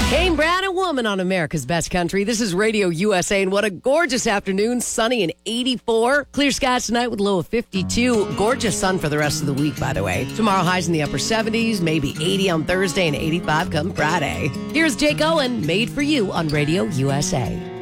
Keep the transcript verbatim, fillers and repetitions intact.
Kane Brown, a woman on America's Best Country. This is Radio U S A, and what a gorgeous afternoon. Sunny and eighty-four. Clear skies tonight with a low of fifty-two. Gorgeous sun for the rest of the week, by the way. Tomorrow, highs in the upper seventies, maybe eighty on Thursday, and eighty-five come Friday. Here's Jake Owen, Made for You on Radio U S A.